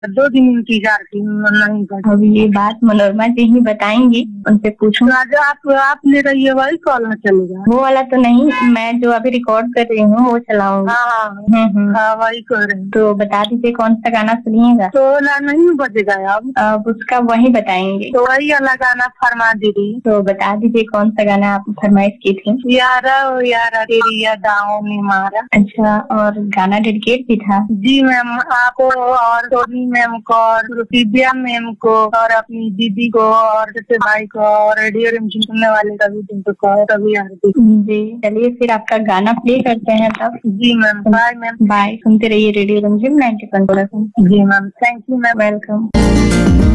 2 दिन इंतजार की, नहीं बजा। अब ये बात मनोरमा जी ही बताएंगी, उनसे पूछूं। राजा आप ले रही है वही कॉल में चलेगा, वो वाला तो नहीं, मैं जो अभी रिकॉर्ड कर रही हूँ वो चलाऊंगी। हाँ वही कर रही हूँ। तो बता दीजिए कौन सा गाना सुनिएगा। तो नहीं बजेगा अब उसका वही बताएंगे। तो वही वाला गाना फरमा दीदी। तो बता दीजिए कौन सा गाना आप फरमाइश की थी। यारा ओ यारा तेरी यादाओं ने मारा। अच्छा, और गाना डेडिकेट भी था। जी मैम, आपको और सोनी मैम को और दिव्या मैम को और अपनी दीदी को और जैसे भाई को और रेडियो रिमझिम सुनने वाले सभी तुमको सभी आरती। जी चलिए फिर आपका गाना प्ले करते हैं तब। जी मैम, बाय मैम। बाय, सुनते रहिए रेडियो रिमझिम 90.4 FM। Ji ma'am, thank you ma'am, welcome.